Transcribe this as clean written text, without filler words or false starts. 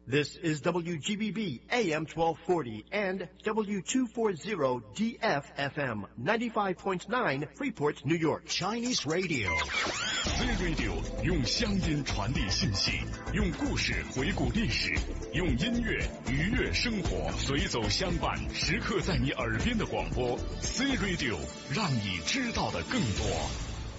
This is WGBB AM 1240 and W240 DFFM 95.9 Freeport, New York. Chinese Radio. C Radio 用乡音传递信息，用故事回顾历史，用音乐愉悦生活，随走相伴，时刻在你耳边的广播。C Radio 让你知道的更多。